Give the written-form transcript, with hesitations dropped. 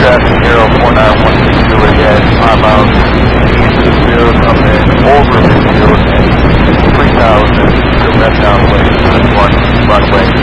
traffic, Aero 49162 again, outbound east of the field, coming in over midfield and 3000 to left downwind on 1 runway